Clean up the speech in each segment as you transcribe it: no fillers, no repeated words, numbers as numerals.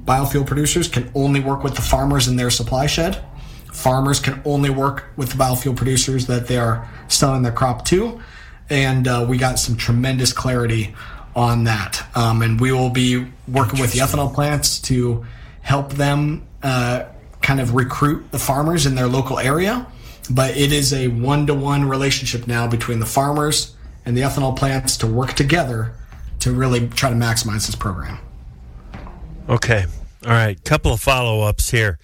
biofuel producers can only work with the farmers in their supply shed. Farmers can only work with the biofuel producers that they are selling their crop to. And we got some tremendous clarity on that. And we will be working with the ethanol plants to help them kind of recruit the farmers in their local area. But it is a one-to-one relationship now between the farmers and the ethanol plants to work together to really try to maximize this program. Okay. All right. Couple of follow-ups here.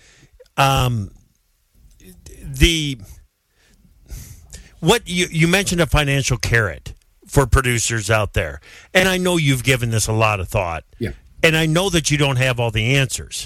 What you mentioned a financial carrot for producers out there. And I know you've given this a lot of thought. Yeah. And I know that you don't have all the answers.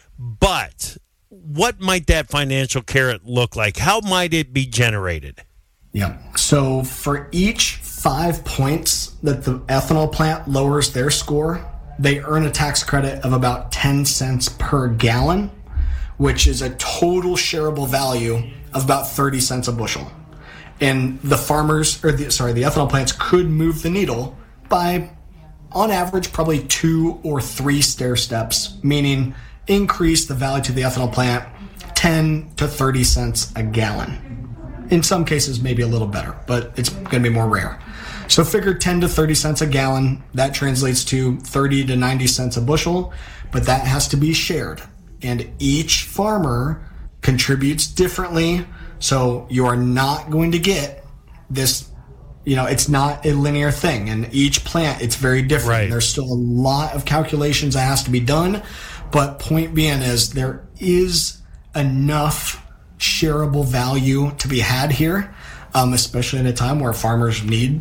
But what might that financial carrot look like? How might it be generated? Yeah. So for each 5 points that the ethanol plant lowers their score, they earn a tax credit of about 10 cents per gallon, which is a total shareable value of about 30 cents a bushel. And the ethanol plants could move the needle by, on average, probably 2 or 3 stair steps, meaning increase the value to the ethanol plant 10 to 30 cents a gallon. In some cases, maybe a little better, but it's going to be more rare. So figure 10 to 30 cents a gallon. That translates to 30 to 90 cents a bushel, but that has to be shared. And each farmer contributes differently. So you are not going to get this, it's not a linear thing. And each plant, it's very different. Right. There's still a lot of calculations that has to be done. But point being is there is enough shareable value to be had here, especially in a time where farmers need,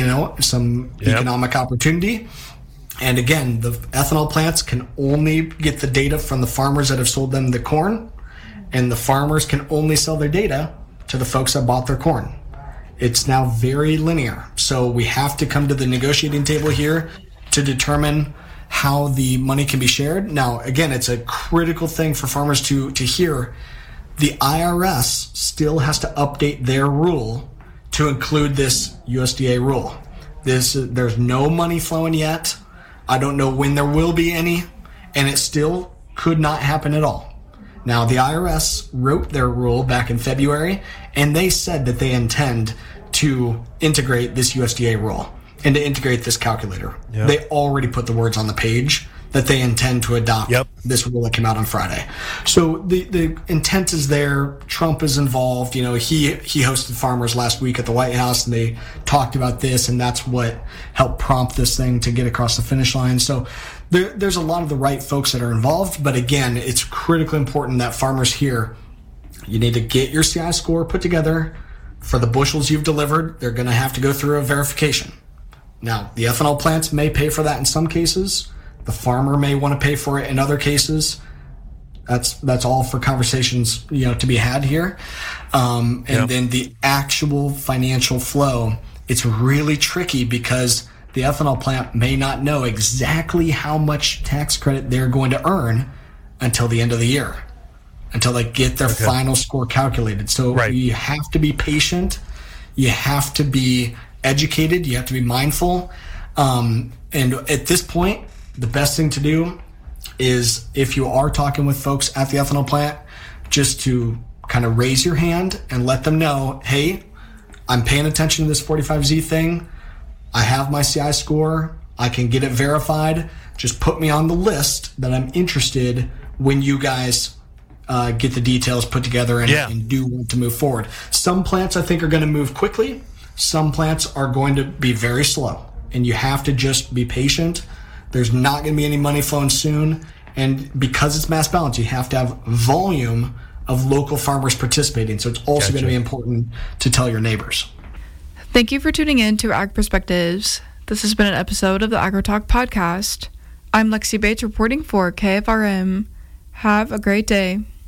some economic opportunity. And again, the ethanol plants can only get the data from the farmers that have sold them the corn, and the farmers can only sell their data to the folks that bought their corn. It's now very linear. So we have to come to the negotiating table here to determine how the money can be shared. Now, again, it's a critical thing for farmers to hear. The IRS still has to update their rule to include this USDA rule. There's no money flowing yet. I don't know when there will be any, and it still could not happen at all. Now, the IRS wrote their rule back in February, and they said that they intend to integrate this USDA rule and to integrate this calculator. Yep. They already put the words on the page that they intend to adopt this rule that came out on Friday. So the intent is there. Trump is involved. He hosted farmers last week at the White House, and they talked about this, and that's what helped prompt this thing to get across the finish line. So there's a lot of the right folks that are involved, but again, it's critically important that farmers hear, you need to get your CI score put together for the bushels you've delivered. They're going to have to go through a verification. Now, the ethanol plants may pay for that in some cases. The farmer may want to pay for it in other cases. That's all for conversations, to be had here. Then the actual financial flow, it's really tricky because the ethanol plant may not know exactly how much tax credit they're going to earn until the end of the year, until they get their final score calculated. So you have to be patient. You have to be educated. You have to be mindful. And at this point, the best thing to do is, if you are talking with folks at the ethanol plant, just to kind of raise your hand and let them know, hey, I'm paying attention to this 45Z thing. I have my CI score. I can get it verified. Just put me on the list that I'm interested when you guys get the details put together and do want to move forward. Some plants, I think, are going to move quickly. Some plants are going to be very slow, and you have to just be patient. There's not going to be any money flowing soon, and because it's mass balance, you have to have volume of local farmers participating. So it's also going to be important to tell your neighbors. Thank you for tuning in to Ag Perspectives. This has been an episode of the AgriTalk podcast. I'm Lexi Bates reporting for KFRM. Have a great day.